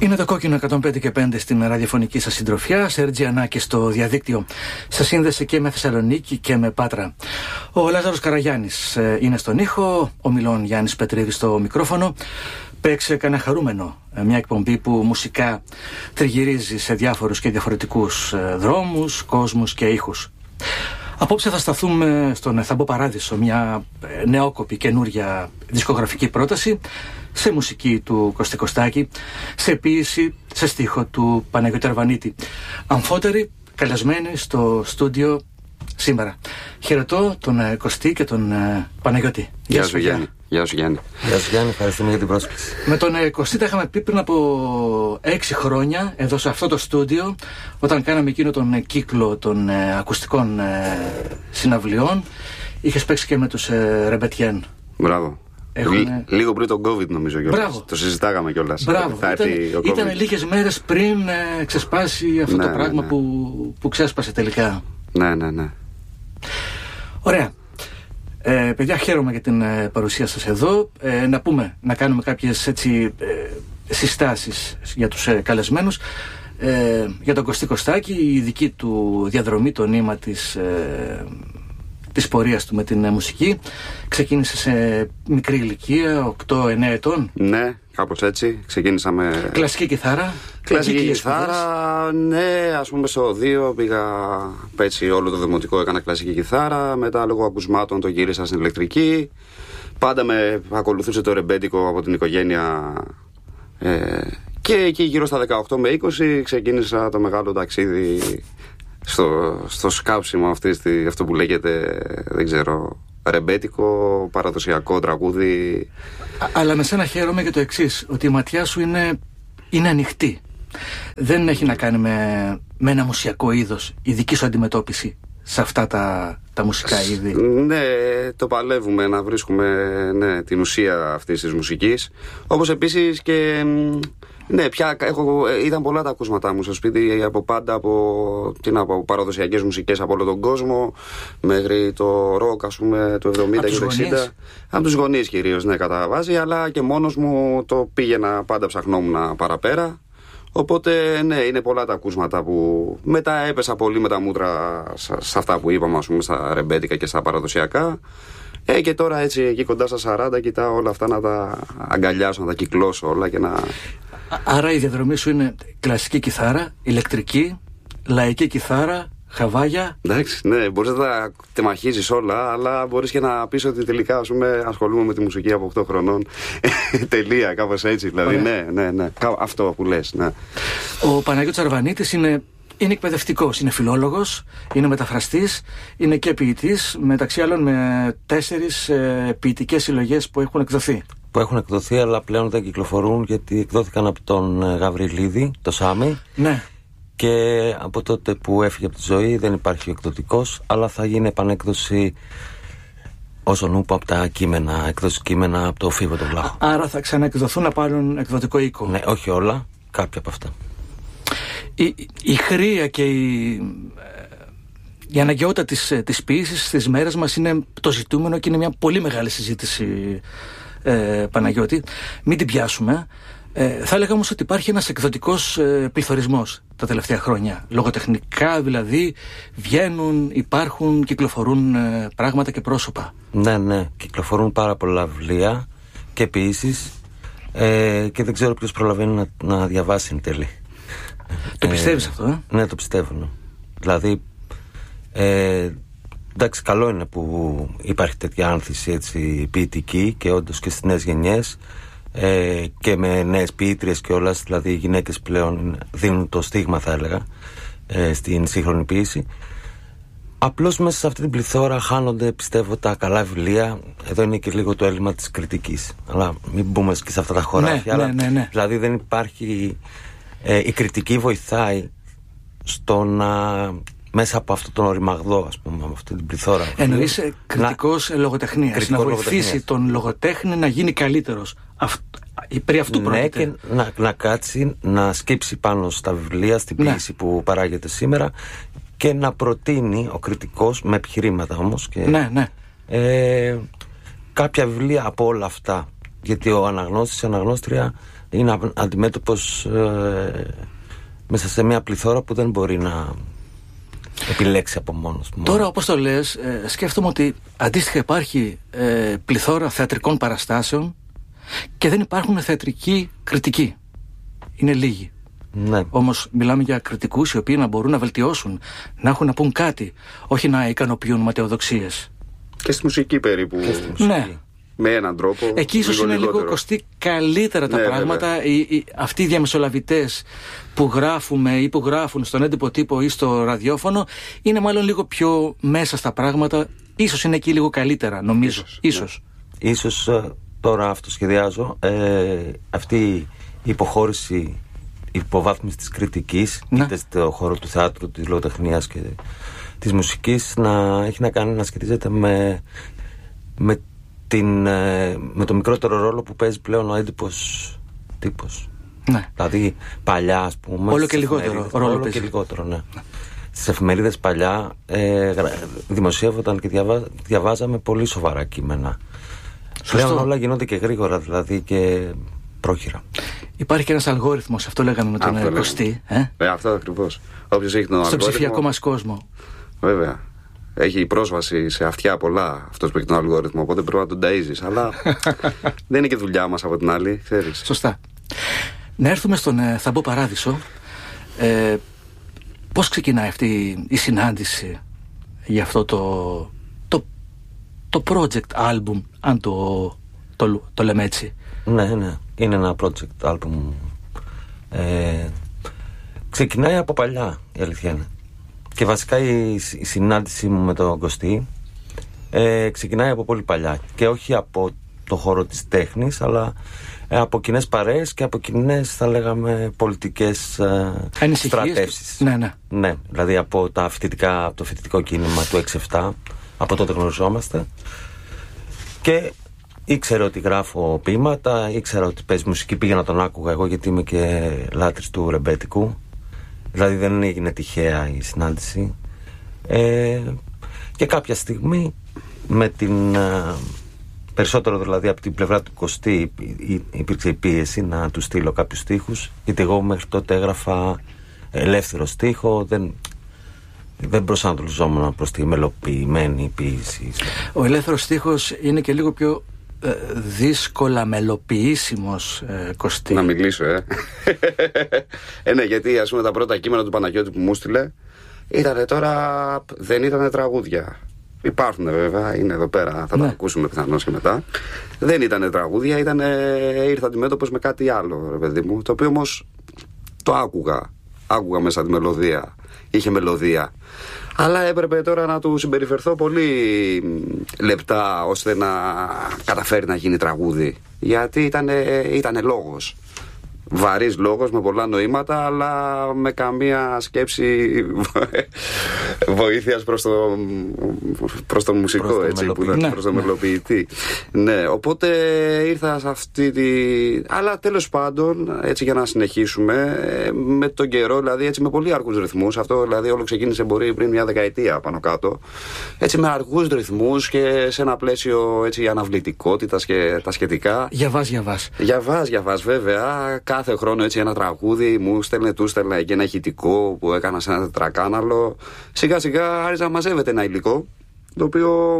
Είναι το Κόκκινο 105 και 5 στην ραδιοφωνική σας συντροφιά. Σέρτζι Ανάκη στο διαδίκτυο. Σας σύνδεσε και με Θεσσαλονίκη και με Πάτρα. Ο Λάζαρος Καραγιάννης είναι στον ήχο. Ο Μιλών Γιάννης Πετρίδης στο μικρόφωνο. Παίξε κανένα χαρούμενο. Μια εκπομπή που μουσικά τριγυρίζει σε διάφορους και διαφορετικούς δρόμους, κόσμους και ήχους. Απόψε θα σταθούμε στον Θαμπό Παράδεισο, μια νεόκοπη καινούρια δισκογραφική πρόταση, σε μουσική του Κωστή Κωστάκη, σε ποίηση, σε στίχο του Παναγιώτη Αρβανίτη. Αμφότεροι καλεσμένοι στο στούντιο σήμερα. Χαιρετώ τον Κωστή και τον Παναγιώτη. Γεια σου Γιάννη. Γεια σου Γιάννη. Γεια σου Γιάννη, ευχαριστούμε για την πρόσκληση. Με τον Κωστή τα είχαμε πει πριν από 6 χρόνια εδώ σε αυτό το στούντιο, όταν κάναμε εκείνο τον κύκλο των ακουστικών συναυλιών. Είχες παίξει και με τους Ρεμπετιέν. Μπράβο. Λίγο πριν τον COVID νομίζω κιόλας. Το συζητάγαμε κιόλας. Μπράβο. Ήταν λίγες μέρες πριν ξεσπάσει αυτό το πράγμα. Που ξέσπασε τελικά. Ναι. Ωραία. Παιδιά, χαίρομαι για την παρουσία σας εδώ. Να κάνουμε κάποιες συστάσεις για τους καλεσμένους. Για τον Κωστή Κωστάκη, η δική του διαδρομή, το νήμα της πορείας του με την μουσική. Ξεκίνησε σε μικρή ηλικία, 8-9 ετών. Ναι, κάπως έτσι. Ξεκίνησα με κλασική κιθάρα. Κλασική κιθάρα, ναι, ας πούμε στο 2 πήγα έτσι όλο το δημοτικό, έκανα κλασική κιθάρα. Μετά λόγω ακουσμάτων το γύρισα στην ηλεκτρική. Πάντα με ακολουθούσε το ρεμπέτικο από την οικογένεια. Και εκεί γύρω στα 18 με 20 ξεκίνησα το μεγάλο ταξίδι στο σκάψιμο αυτό που λέγεται, δεν ξέρω, ρεμπέτικο, παραδοσιακό τραγούδι. Αλλά με σένα χαίρομαι για το εξής, ότι η ματιά σου είναι ανοιχτή. Δεν έχει να κάνει με ένα μουσιακό είδος, η δική σου αντιμετώπιση σε αυτά τα μουσικά είδη. Ναι, το παλεύουμε να βρίσκουμε την ουσία αυτής της μουσικής. Όπως επίσης και ναι, πια ήταν πολλά τα ακούσματά μου στο σπίτι από πάντα, από παραδοσιακές μουσικές από όλο τον κόσμο μέχρι το ροκ, ας πούμε, το 70 και το 60. Από τους γονείς κυρίως, ναι, κατά βάση, αλλά και μόνος μου το πήγαινα, πάντα ψαχνόμουν παραπέρα. Οπότε, ναι, είναι πολλά τα ακούσματα που μετά έπεσα πολύ με τα μούτρα σε αυτά που είπαμε, ας πούμε, στα ρεμπέτικα και στα παραδοσιακά. Και τώρα έτσι εκεί κοντά στα 40 κοιτάω όλα αυτά να τα αγκαλιάσω, να τα κυκλώσω όλα και να... Άρα η διαδρομή σου είναι κλασική κιθάρα, ηλεκτρική, λαϊκή κιθάρα, χαβάγια. Εντάξει, ναι, μπορείς να τα τεμαχίζεις όλα, αλλά μπορείς και να πεις ότι τελικά, ας πούμε, ασχολούμαι με τη μουσική από 8 χρονών. Τελεία, κάπως έτσι, δηλαδή. Ναι. Αυτό που λες, ναι. Ο Παναγιώτης Αρβανίτης είναι εκπαιδευτικός, είναι φιλόλογος, είναι μεταφραστής, είναι και ποιητής, μεταξύ άλλων με 4 ποιητικές συλλογές που έχουν εκδοθεί. Αλλά πλέον δεν κυκλοφορούν γιατί εκδόθηκαν από τον Γαβριλίδη, το Σάμι. Ναι. Και από τότε που έφυγε από τη ζωή δεν υπάρχει εκδοτικός, αλλά θα γίνει επανέκδοση όσον ούπα από τα κείμενα, εκδόση κείμενα από το Φίβο τον Βλάχο. Άρα θα ξαναεκδοθούν από άλλον εκδοτικό οίκο. Ναι, όχι όλα, κάποια από αυτά. Η χρεία και η αναγκαιότητα της ποίησης στις μέρες μας είναι το ζητούμενο και είναι μια πολύ μεγάλη συζήτηση, Παναγιώτη. Μην την πιάσουμε. Θα έλεγα όμως ότι υπάρχει ένας εκδοτικός πληθωρισμός τα τελευταία χρόνια. Λογοτεχνικά δηλαδή βγαίνουν, υπάρχουν, κυκλοφορούν πράγματα και πρόσωπα. Ναι, κυκλοφορούν πάρα πολλά βιβλία και ποίησεις και δεν ξέρω ποιος προλαβαίνει να διαβάσει εν τέλει. Το πιστεύεις αυτό, Ναι, το πιστεύω, ναι. Δηλαδή εντάξει, καλό είναι που υπάρχει τέτοια άνθηση έτσι, ποιητική και όντως και στις νέες γενιές και με νέες ποιήτριες και όλα, δηλαδή οι γυναίκες πλέον δίνουν το στίγμα, θα έλεγα, στην σύγχρονη ποίηση. Απλώς μέσα σε αυτή την πληθώρα χάνονται, πιστεύω, τα καλά βιβλία. Εδώ είναι και λίγο το έλλειμμα της κριτικής, αλλά μην μπούμε και σε αυτά τα χωράφια. Ναι. Δηλαδή δεν υπάρχει, η κριτική βοηθάει στο να, μέσα από αυτόν τον οριμαγδό, ας πούμε, από αυτή την πληθώρα. Εννοείς κριτικός λογοτεχνίας, να βοηθήσει τον λογοτέχνη να γίνει καλύτερος. Περί αυτού πρόκειται. Ναι, και να κάτσει, να σκύψει πάνω στα βιβλία, στην ποίηση που παράγεται σήμερα και να προτείνει ο κριτικός, με επιχειρήματα όμως, και κάποια βιβλία από όλα αυτά. Γιατί ο αναγνώστης, η αναγνώστρια είναι αντιμέτωπος μέσα σε μια πληθώρα που δεν μπορεί να επιλέξει από μόνος του. Τώρα, όπως το λες, σκέφτομαι ότι αντίστοιχα υπάρχει πληθώρα θεατρικών παραστάσεων και δεν υπάρχουν θεατρικοί κριτικοί. Είναι λίγοι. Ναι. Όμως μιλάμε για κριτικούς οι οποίοι να μπορούν να βελτιώσουν, να έχουν να πούν κάτι, όχι να ικανοποιούν ματαιοδοξίες. Και στη μουσική περίπου. Ναι. Με έναν τρόπο. Εκεί ίσως είναι λίγο κοστί καλύτερα τα πράγματα. Αυτοί οι διαμεσολαβητές που γράφουμε ή που γράφουν στον έντυπο τύπο ή στο ραδιόφωνο είναι μάλλον λίγο πιο μέσα στα πράγματα. Ίσως είναι εκεί λίγο καλύτερα, νομίζω. Ίσως τώρα αυτοσχεδιάζω αυτή η υποχώρηση, η υποβάθμιση της κριτικής, είτε στο χώρο του θεάτρου, της λογοτεχνίας και της μουσικής, να έχει να κάνει, να σχετίζεται με το μικρότερο ρόλο που παίζει πλέον ο έντυπος τύπος. Ναι. Δηλαδή παλιά, ας πούμε, όλο και λιγότερο ρόλο παίζει. Και λιγότερο, ναι. Στις εφημερίδες παλιά δημοσιεύονταν και διαβάζαμε πολύ σοβαρά κείμενα. Πλέον όλα γίνονται και γρήγορα, δηλαδή, και πρόχειρα. Υπάρχει και ένας αλγόριθμος, αυτό λέγαμε με τον Κωστή. Αυτό ακριβώς. Όποιος έχει τον αλγόριθμο. Στο ψηφιακό μας κόσμο. Βέβαια. Έχει πρόσβαση σε αυτιά πολλά αυτός που έχει τον αλγόριθμο, οπότε πρέπει να τον ταΐζεις. Αλλά δεν είναι και δουλειά μας από την άλλη, ξέρεις. Σωστά. Να έρθουμε στον Θαμπό Παράδεισο. Πώς ξεκινάει αυτή η συνάντηση για αυτό το project album, αν το λέμε έτσι? Ναι, είναι ένα project album. Ξεκινάει από παλιά, η αλήθεια είναι. Και βασικά η συνάντησή μου με τον Κωστή ξεκινάει από πολύ παλιά. Και όχι από το χώρο της τέχνης, αλλά από κοινές παρέες και από κοινές, θα λέγαμε, πολιτικές στρατεύσεις. Ναι, δηλαδή από το φοιτητικό κίνημα του 6-7, από τότε γνωριζόμαστε. Και ήξερα ότι γράφω ποίηματα, ήξερα ότι παίζει μουσική, πήγα να τον άκουγα εγώ, γιατί είμαι και λάτρης του ρεμπέτικου. Δηλαδή δεν έγινε τυχαία η συνάντηση. Και κάποια στιγμή, με την περισσότερο δηλαδή από την πλευρά του Κωστή, υπήρξε η πίεση να του στείλω κάποιους στίχους, γιατί εγώ μέχρι τότε έγραφα ελεύθερο στίχο, δεν προσανατολιζόμουν προς τη μελοποιημένη ποίηση. Ο ελεύθερος στίχος είναι και λίγο πιο δύσκολα μελοποιήσιμος, Κωστή. Να μιλήσω, ναι, γιατί ας πούμε τα πρώτα κείμενα του Παναγιώτη που μου στείλε δεν ήτανε τραγούδια. Υπάρχουν βέβαια, είναι εδώ πέρα, θα τα ακούσουμε πιθανώς και μετά. Δεν ήτανε τραγούδια, ήρθα αντιμέτωπος με κάτι άλλο, ρε παιδί μου, το οποίο όμως το άκουγα μέσα τη μελωδία, είχε μελωδία. Αλλά έπρεπε τώρα να του συμπεριφερθώ πολύ λεπτά, ώστε να καταφέρει να γίνει τραγούδι. Γιατί ήτανε λόγος. Βαρύς λόγος, με πολλά νοήματα, αλλά με καμία σκέψη βοήθειας προς το μουσικό, προς το μελοποιητή. Ναι, οπότε ήρθα σε αυτή τη... Αλλά τέλος πάντων, έτσι, για να συνεχίσουμε, με τον καιρό, δηλαδή έτσι με πολύ αργούς ρυθμούς, αυτό δηλαδή όλο ξεκίνησε μπορεί πριν μια δεκαετία πάνω κάτω, έτσι με αργούς ρυθμούς και σε ένα πλαίσιο έτσι αναβλητικότητας και τα σχετικά. Γιαβάς βέβαια. Κάθε χρόνο έτσι ένα τραγούδι μου στέλνε και ένα ηχητικό που έκανα σε ένα τετρακάναλο. Σιγά σιγά άρχισε να μαζεύεται ένα υλικό, το οποίο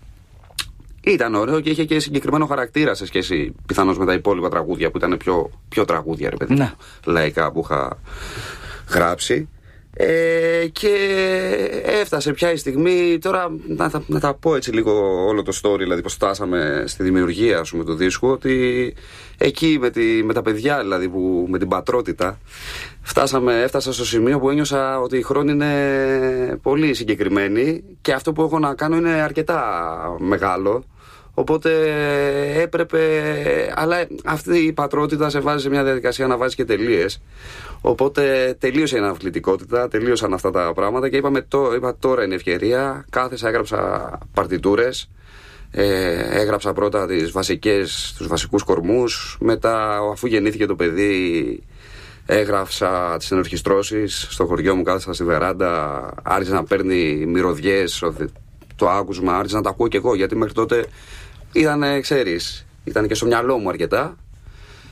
ήταν ωραίο και είχε και συγκεκριμένο χαρακτήρα σε σχέση πιθανώς με τα υπόλοιπα τραγούδια που ήταν πιο τραγούδια, ρε παιδί, λαϊκά, που είχα γράψει. Και έφτασε πια η στιγμή. Τώρα να τα πω έτσι λίγο όλο το story, δηλαδή πως φτάσαμε στη δημιουργία, ας πούμε, του δίσκου. Ότι εκεί με τα παιδιά, δηλαδή, με την πατρότητα, έφτασα στο σημείο που ένιωσα ότι η χρόνη είναι πολύ συγκεκριμένη και αυτό που έχω να κάνω είναι αρκετά μεγάλο. Οπότε έπρεπε, αλλά αυτή η πατρότητα σε βάζει σε μια διαδικασία να βάζει και τελείες. Οπότε τελείωσε η αναβλητικότητα, τελείωσαν αυτά τα πράγματα και είπα τώρα είναι ευκαιρία. Κάθεσα, έγραψα παρτιτούρες, έγραψα πρώτα τους βασικούς κορμούς, μετά αφού γεννήθηκε το παιδί έγραψα τις ενορχιστρώσεις. Στο χωριό μου κάθεσα στη βεράντα, άρχισε να παίρνει μυρωδιές το άκουσμα, άρχισα να τα ακούω κι εγώ, γιατί μέχρι τότε ήταν και στο μυαλό μου αρκετά.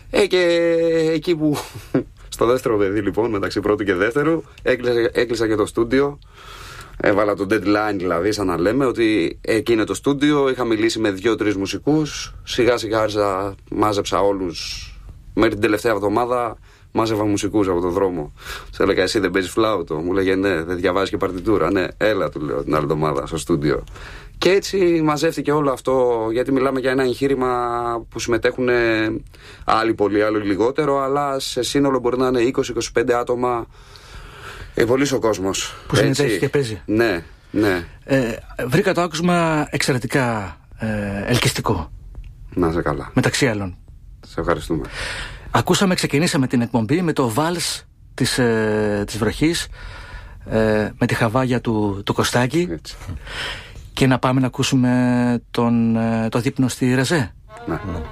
Και εκεί που στο δεύτερο παιδί λοιπόν, μεταξύ πρώτου και δεύτερου, έκλεισα και το στούντιο. Έβαλα το deadline, δηλαδή, σαν να λέμε ότι εκεί είναι το στούντιο. Είχα μιλήσει με 2-3 μουσικούς. Σιγά σιγά μάζεψα όλους. Μέχρι την τελευταία εβδομάδα μάζευα μουσικούς από τον δρόμο. Σε έλεγα, εσύ δεν παίζεις φλάουτο? Μου λέγε, ναι, δεν διαβάζεις και παρτιτούρα? Ναι, έλα, του λέω την άλλη εβδομάδα στο στούντιο. Και έτσι μαζεύτηκε όλο αυτό, γιατί μιλάμε για ένα εγχείρημα που συμμετέχουν άλλοι πολύ, άλλοι λιγότερο, αλλά σε σύνολο μπορεί να είναι 20-25 άτομα. Πολύς ο κόσμος. Που συμμετέχει και παίζει. Ναι, ναι. Βρήκα το άκουσμα εξαιρετικά ελκυστικό. Να είσαι καλά. Μεταξύ άλλων. Σε ευχαριστούμε. Ξεκινήσαμε την εκπομπή με το βάλς της βροχής, με τη χαβάγια του Κωστάκη. Έτσι. Και να πάμε να ακούσουμε το δείπνο στη Ρεζέ. Ναι.